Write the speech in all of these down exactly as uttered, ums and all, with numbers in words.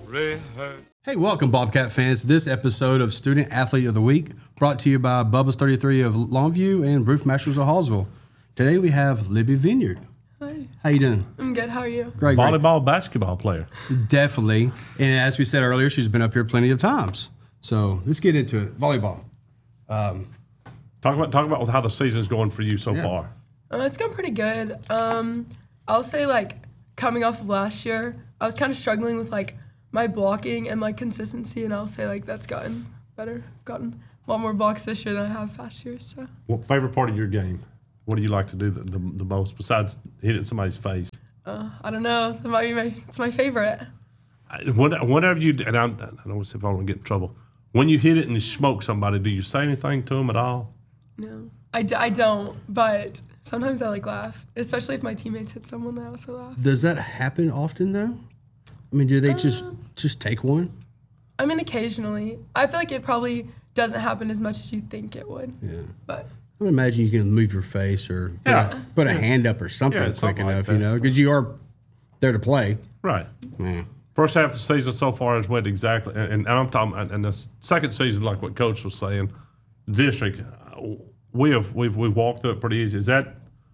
rehearse. Hey, welcome, Bobcat fans, to this episode of Student Athlete of the Week, brought to you by Bubba's thirty-three of Longview and Roof Masters of Hallsville. Today we have Libby Vineyard. Hi. How you doing? I'm good. How are you? Great, Volleyball, basketball player. great. Definitely. And as we said earlier, she's been up here plenty of times. So let's get into it. Volleyball. Um, Talk about talk about how the season's going for you so Yeah. far. Uh, it's gone pretty good. Um, I'll say like coming off of last year, I was kind of struggling with like my blocking and like consistency, and I'll say like that's gotten better. Gotten a lot more blocks this year than I have past years. So What favorite part of your game? What do you like to do the, the, the most besides hitting somebody's face? uh, I don't know. That might be my. It's my favorite. I- when- Whenever you and I'm, I don't see if I want to get in trouble. When you hit it and you smoke somebody, do you say anything to them at all? No, I, d- I don't. But sometimes I like laugh, especially if my teammates hit someone. I also laugh. does that happen often, though? I mean, do they just just take one? I mean, occasionally. I feel like it probably doesn't happen as much as you think it would. Yeah. But I would imagine you can move your face or put, Yeah. a, put a hand up or something Yeah, quick something like enough, that. you know, because you are there to play. Right. Yeah. First half of the season so far has went exactly, and, and I'm talking, and the second season, like what Coach was saying, district, uh, we have we've we've walked through it pretty easy. Is that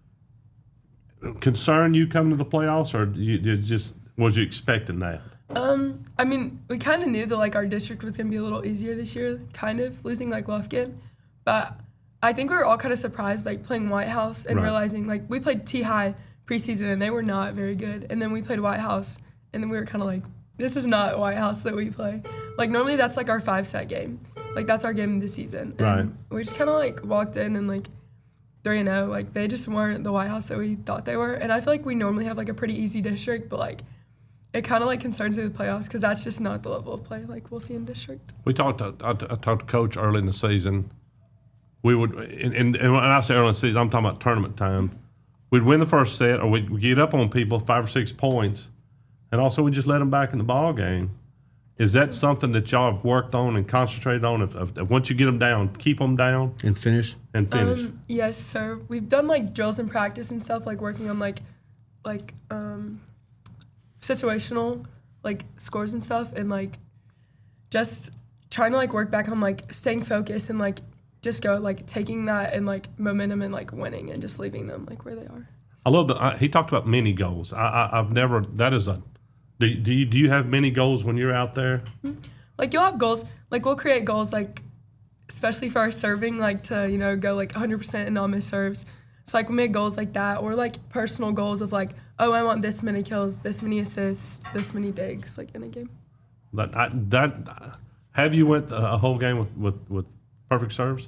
concern you coming to the playoffs, or you, you just was you expecting that? Um, I mean, we kind of knew that like our district was gonna be a little easier this year, kind of losing like Lufkin, but I think we were all kind of surprised like playing White House and Right. realizing like we played T High preseason and they were not very good, and then we played White House and then we were kind of like, this is not White House that we play. Like normally that's like our five set game, like that's our game this season. And Right. we just kind of like walked in and like three and zero, like they just weren't the White House that we thought they were, and I feel like we normally have like a pretty easy district, but like. It kind of like concerns me with playoffs because that's just not the level of play like we'll see in district. We talked to I, I talked to Coach early in the season. We would, and, and, and when I say early in the season, I'm talking about tournament time. We'd win the first set, or we'd get up on people five or six points, and also we just let them back in the ball game. Is that something that y'all have worked on and concentrated on? If, if, if once you get them down, keep them down And finish. and finish. Um, yes, sir. We've done like drills and practice and stuff, like working on like, like um, situational like scores and stuff, and like just trying to like work back on like staying focused and like just go like taking that and like momentum and like winning and just leaving them like where they are. I love that. I, he talked about mini goals. I, I, I've never. That is a. Do, do you do you have mini goals when you're out there? Like you'll have goals, like we'll create goals like especially for our serving, like to, you know, go like one hundred percent and not miss serves. So like we make goals like that, or like personal goals of like, oh, I want this many kills, this many assists, this many digs, like in a game. That I, that have you went a whole game with, with, with perfect serves?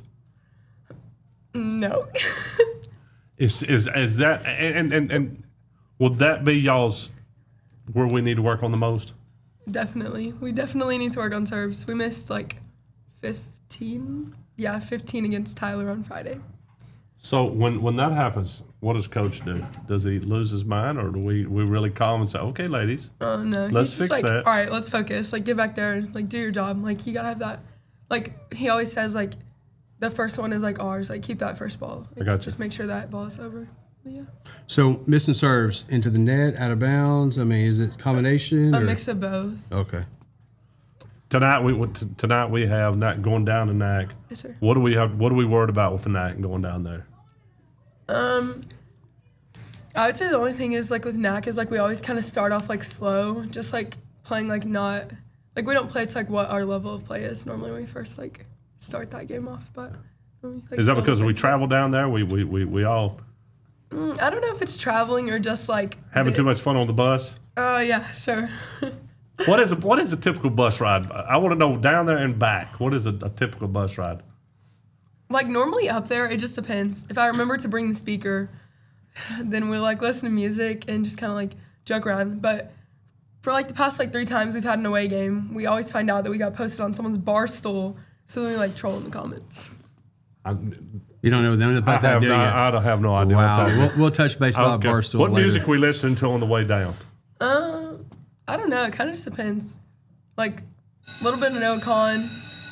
No. Is is is that and and and would that be y'all's where we need to work on the most? Definitely. We definitely need to work on serves. We missed like fifteen. Yeah, fifteen against Tyler on Friday. So when when that happens, what does coach do? Does he lose his mind, or do we, we really calm and say, okay, ladies, Oh no. Let's He's just fix like, that. all right, let's focus. Like get back there and like do your job. Like you gotta have that. Like he always says, like the first one is like ours. Like keep that first ball. Like, gotcha. Just make sure that ball is over. But, yeah. So missing serves into the net, out of bounds. I mean, is it combination? A or? mix of both. Okay. tonight we went to, tonight we have N A C going down to N A C. Yes, sir. What do we have? What are we worried about with the N A C going down there? Um, I would say the only thing is like with N A C is like we always kind of start off like slow, just like playing like not like we don't play to like what our level of play is normally when we first like start that game off. But we, like, Is that build because up we into it. travel down there? We we, we, we all Mm, I don't know if it's traveling or just like having the- too much fun on the bus. Oh yeah, sure. What is a, what is a typical bus ride? I want to know down there and back. What is a, a typical bus ride? Like normally up there, it just depends. If I remember to bring the speaker, then we'll like listen to music and just kind of like joke around. But for like the past like three times we've had an away game, we always find out that we got posted on someone's bar stool. So then we like troll in the comments. I, You don't know them I about that, have do no, you? I don't have no idea. Wow. what that We'll, is. we'll touch base about Okay. Barstool What later. music we listen to on the way down? Uh, I don't know. It kind of just depends. Like a little bit of Noah Khan.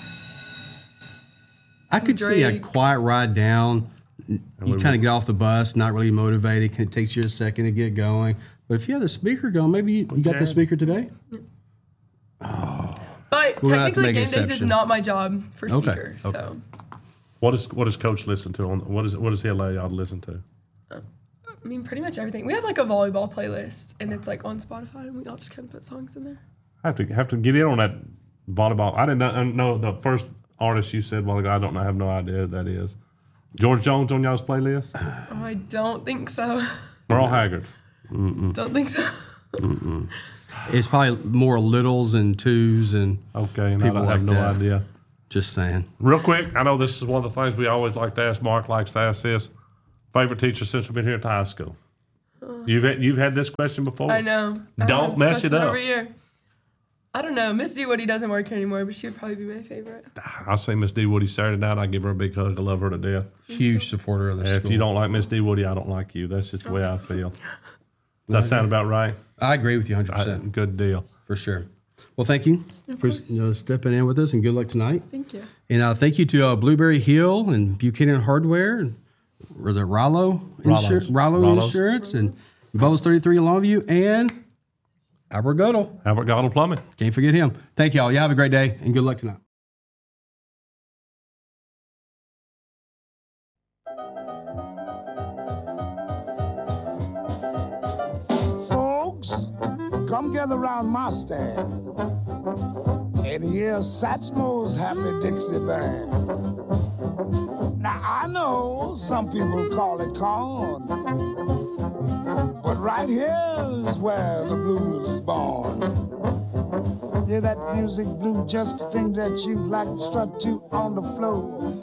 I some could see a Drake. quiet ride down. You we- kind of get off the bus, not really motivated. It takes you a second to get going. But if you have the speaker going, maybe you, you got Okay. the speaker today? Oh, I We're gonna have to technically make an game days is exception. not my job for Okay, speaker. okay. So What does what does Coach listen to on what is what does he allow y'all to listen to? I mean, pretty much everything. We have like a volleyball playlist, and it's like on Spotify, and we all just kind of put songs in there. I have to have to get in on that volleyball. I didn't know, know the first artist you said while ago. I don't know. I have no idea who that is. George Jones on y'all's playlist? Oh, I don't think so. Merle Haggard. Don't think so. It's probably more littles and twos and Okay, and People I have like no that. idea. just saying. Real quick, I know this is one of the things we always like to ask. Mark likes to ask this. Favorite teacher since we've been here at the high school? You've had, you've had this question before? I know. I Don't had this mess it question up. Over here. I don't know. Miss Woody doesn't work here anymore, but she would probably be my favorite. I see Miss D. Woody Saturday night. I give her a big hug. I love her to death. Huge supporter of the If school. you don't like Miss D. Woody, I don't like you. That's just the way I feel. Does that sound about right? I agree with you one hundred I- percent. good deal. For sure. Well, thank you for you know, stepping in with us, and good luck tonight. Thank you. And uh, thank you to uh, Blueberry Hill and Buchanan Hardware, and was it Rollo, Insur- Rollo's. Rollo Rollo's. Insurance, and Bubbles thirty-three in Longview, and Albert Godel. Albert Goddard Plumbing. Can't forget him. Thank y'all. You have a great day, and good luck tonight. Folks, come gather around my stand and hear Satchmo's Happy Dixie Band. Now, I know some people call it corn, but right here is where the blues is born. Hear that music blue, just the thing that you like to strut to on the floor.